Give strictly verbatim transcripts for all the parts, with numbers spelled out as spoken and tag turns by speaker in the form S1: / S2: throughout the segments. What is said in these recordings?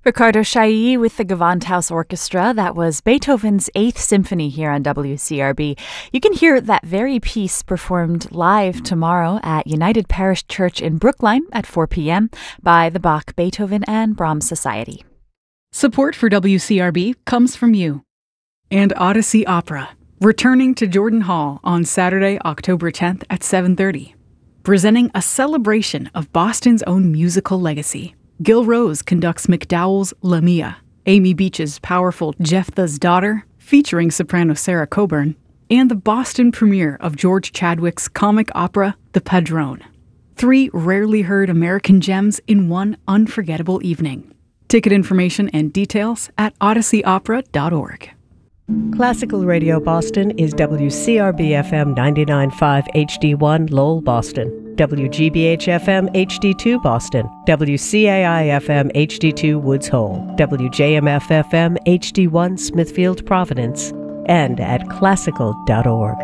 S1: Ricardo Chailly with the Gewandhaus Orchestra. That was Beethoven's Eighth Symphony here on W C R B. You can hear that very piece performed live tomorrow at United Parish Church in Brookline at four p.m. by the Bach, Beethoven, and Brahms Society.
S2: Support for W C R B comes from you. And Odyssey Opera, returning to Jordan Hall on Saturday, October tenth at seven thirty. Presenting a celebration of Boston's own musical legacy. Gil Rose conducts MacDowell's Lamia, Amy Beach's powerful Jephthah's Daughter, featuring soprano Sarah Coburn, and the Boston premiere of George Chadwick's comic opera, The Padrone. Three rarely heard American gems in one unforgettable evening. Ticket information and details at odyssey opera dot org.
S3: Classical Radio Boston is W C R B F M ninety-nine point five H D one Lowell, Boston, W G B H F M H D two Boston, W C A I F M H D two Woods Hole, W J M F F M H D one Smithfield, Providence, and at classical dot org.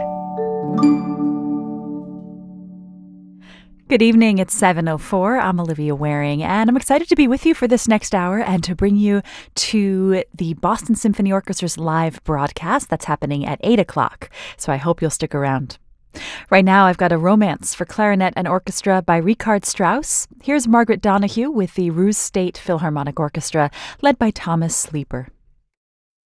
S1: Good evening, it's seven oh four. I'm Olivia Waring, and I'm excited to be with you for this next hour and to bring you to the Boston Symphony Orchestra's live broadcast that's happening at eight o'clock. So I hope you'll stick around. Right now, I've got a romance for clarinet and orchestra by Richard Strauss. Here's Margaret Donahue with the Ruse State Philharmonic Orchestra, led by Thomas Sleeper.